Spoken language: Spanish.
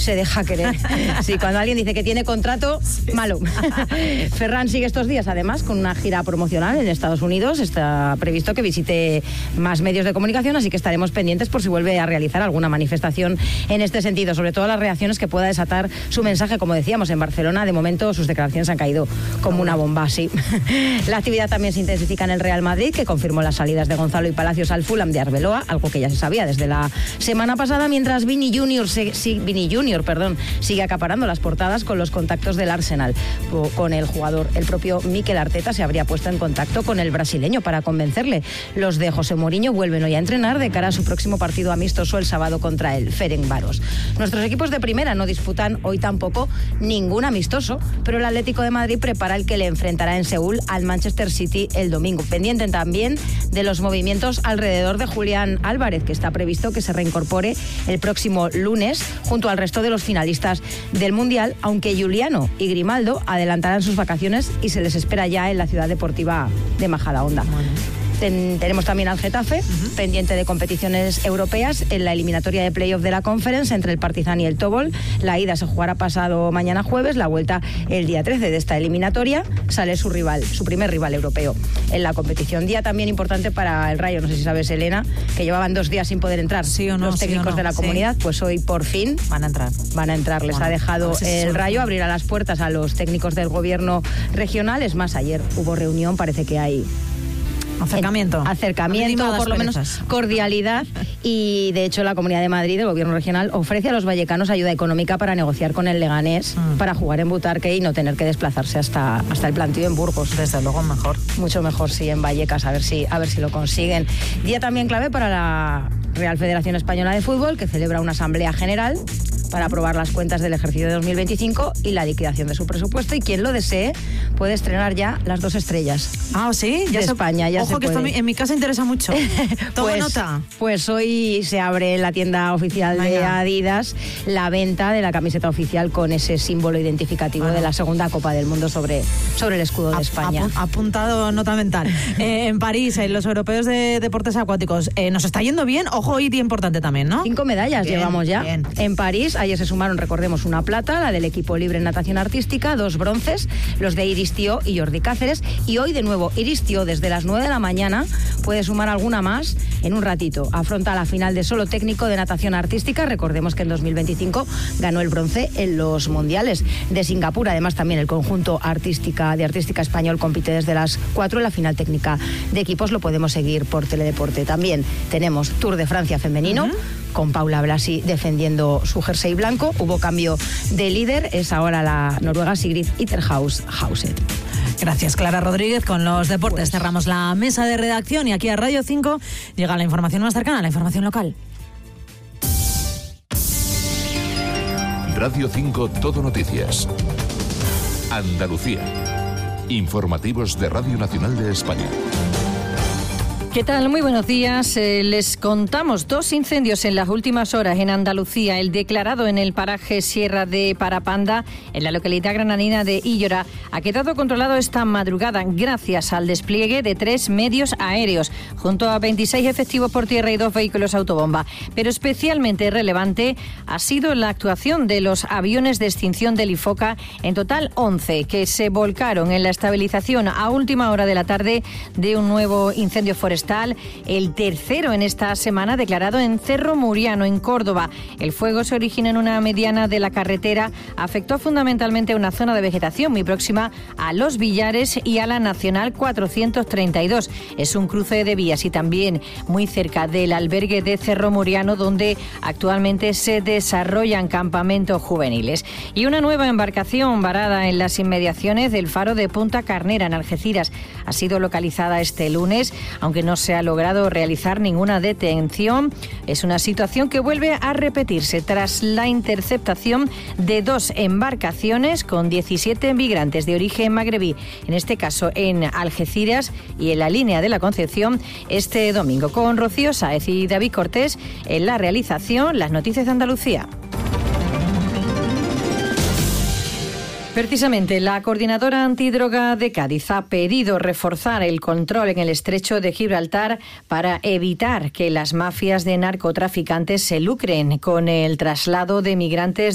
se deja querer. Sí, cuando alguien dice que tiene contrato, malo. Ferran sigue estos días, además, con una gira promocional en Estados Unidos. Está previsto que visite más medios de comunicación, así que estaremos pendientes por si vuelve a realizar alguna manifestación en este sentido, sobre todo las reacciones que pueda desatar su mensaje. Como decíamos, en Barcelona, de momento, sus declaraciones han caído como una bomba, sí. La actividad también se intensifica en el Real Madrid, que confirmó las salidas de Gonzalo y Palacios al Fulham de Arbeloa, algo que ya se sabía desde la semana pasada, mientras Vini Junior sigue acaparando las portadas con los contactos del Arsenal con el jugador. El propio Mikel Arteta se habría puesto en contacto con el brasileño para convencerle. Los de José Mourinho vuelven hoy a entrenar de cara a su próximo partido amistoso el sábado contra el Ferencváros. Nuestros equipos de primera no disputan hoy tampoco ningún amistoso, pero el Atlético de Madrid prepara el que le enfrentará en Seúl al Manchester City el domingo. Pendiente también de los movimientos alrededor de Julián Álvarez, que está previsto que se reincorpore el próximo lunes junto al resto de los finalistas del Mundial, aunque Juliano y Grimaldo adelantarán sus vacaciones y se les espera ya en la ciudad deportiva de Majadahonda. Bueno. Tenemos también al Getafe, pendiente de competiciones europeas en la eliminatoria de playoff de la Conference entre el Partizan y el Tobol. La ida se jugará pasado mañana jueves, la vuelta el día 13 de esta eliminatoria. Sale su primer rival europeo en la competición. Día también importante para el Rayo, no sé si sabes, Elena, que llevaban 2 días sin poder entrar. Sí o no, los técnicos de la comunidad, pues hoy por fin van a entrar. Les ha dejado el Rayo, abrirá las puertas a los técnicos del gobierno regional. Es más, ayer hubo reunión, parece que hay Acercamiento, por lo menos cordialidad, y de hecho la Comunidad de Madrid, el gobierno regional, ofrece a los vallecanos ayuda económica para negociar con el Leganés para jugar en Butarque y no tener que desplazarse hasta el plantío en Burgos. Desde luego mejor. Mucho mejor, sí, en Vallecas, a ver si lo consiguen. Día también clave para la Real Federación Española de Fútbol, que celebra una asamblea general para aprobar las cuentas del ejercicio de 2025 y la liquidación de su presupuesto, y quien lo desee puede estrenar ya las 2 estrellas. Ah, ¿sí? Ya de España, ya ojo, se puede. Ojo, que en mi casa interesa mucho. Toma nota. Pues hoy se abre en la tienda oficial de Adidas la venta de la camiseta oficial con ese símbolo identificativo de la segunda Copa del Mundo sobre el escudo de España. Apuntado, nota mental. En París, en los europeos de deportes acuáticos, nos está yendo bien. Ojo, hoy día importante también, ¿no? 5 medallas llevamos ya. Bien. En París, ayer se sumaron, recordemos, una plata, la del equipo libre en natación artística, 2 bronces, los de Iris Tió y Jordi Cáceres, y hoy de nuevo Iris Tió desde las 9 de la mañana puede sumar alguna más en un ratito. Afronta la final de solo técnico de natación artística. Recordemos que en 2025 ganó el bronce en los mundiales de Singapur. Además, también el conjunto de artística español compite desde las 4 en la final técnica de equipos. Lo podemos seguir por Teledeporte. También tenemos Tour de Francia femenino, con Paula Blasi defendiendo su jersey blanco. Hubo cambio de líder, es ahora la noruega Sigrid Itterhausen. Gracias, Clara Rodríguez, con los deportes. Cerramos la mesa de redacción y aquí a Radio 5 llega la información más cercana, la información local. Radio 5 Todo Noticias. Andalucía. Informativos de Radio Nacional de España. ¿Qué tal? Muy buenos días. Les contamos 2 incendios en las últimas horas en Andalucía. El declarado en el paraje Sierra de Parapanda, en la localidad granadina de Illora, ha quedado controlado esta madrugada gracias al despliegue de 3 medios aéreos, junto a 26 efectivos por tierra y 2 vehículos autobomba. Pero especialmente relevante ha sido la actuación de los aviones de extinción del IFOCA, en total 11, que se volcaron en la estabilización a última hora de la tarde de un nuevo incendio forestal, el tercero en esta semana, declarado en Cerro Muriano, en Córdoba. El fuego se origina en una mediana de la carretera, afectó fundamentalmente a una zona de vegetación muy próxima a Los Villares y a la Nacional 432. Es un cruce de vías y también muy cerca del albergue de Cerro Muriano, donde actualmente se desarrollan campamentos juveniles. Y una nueva embarcación varada en las inmediaciones del faro de Punta Carnera, en Algeciras, ha sido localizada este lunes, aunque no se ha logrado realizar ninguna detención. Es una situación que vuelve a repetirse tras la interceptación de 2 embarcaciones con 17 migrantes de origen magrebí, en este caso en Algeciras y en la línea de la Concepción, este domingo. Con Rocío Sáez y David Cortés en la realización, las noticias de Andalucía. Precisamente, la Coordinadora Antidroga de Cádiz ha pedido reforzar el control en el estrecho de Gibraltar para evitar que las mafias de narcotraficantes se lucren con el traslado de migrantes